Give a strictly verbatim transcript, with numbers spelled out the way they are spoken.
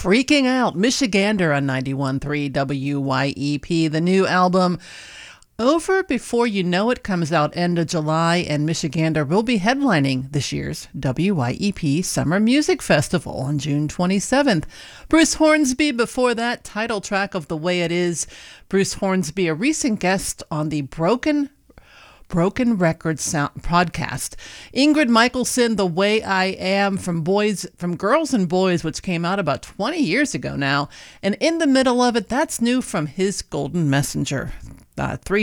Freaking Out, Michigander on ninety-one point three W Y E P. The new album, Over Before You Know It, comes out end of July, and Michigander will be headlining this year's W Y E P Summer Music Festival on June twenty-seventh. Bruce Hornsby before that, title track of The Way It Is. Bruce Hornsby, a recent guest on the Broken Broken Record Sound podcast. Ingrid Michaelson, The Way I Am, from Boys, from Girls and Boys, which came out about twenty years ago now. And in the middle of it, that's new from His Golden Messenger. Uh, three